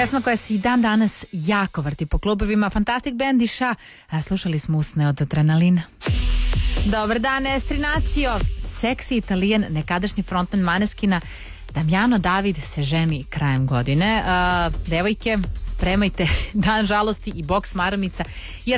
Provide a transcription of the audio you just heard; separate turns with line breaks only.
Pesma koja se i dan danas jako vrti po klubovima. Fantastic Band i Ša. A slušali smo Usne od adrenalina. Dobar dan, Estrinacio. Seksi Italijan, nekadašnji frontman Maneskina, Damjano David se ženi krajem godine. Devojke, spremajte dan žalosti i boks maramica, jer